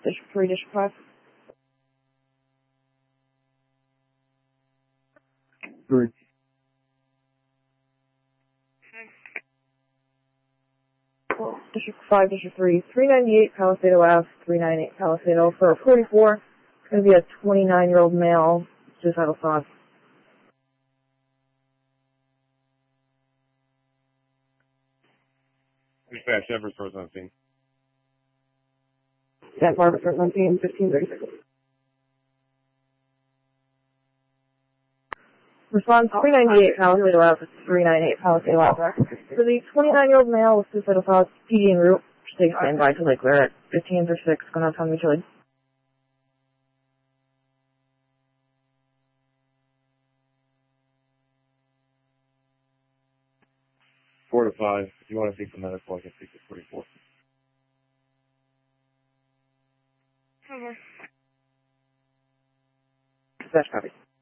District 3, District 5. Three. District 5, District 3, 398 Palisado Ave, 398 Palisado for a 44. It's going to be a 29-year-old male, suicidal thoughts. Dispatch, Everett, first on scene. Santa Barbara, first on scene, 1536. Response 398 Palisado Ave, 398 Palisado Ave. For the 29-year-old male with suicidal thoughts, PD en route, stay standby to Lake Lyric, 1536, going to Tommy Chili. 4 to 5. If you want to speak to medical, I can speak to 44. Dispatch copy.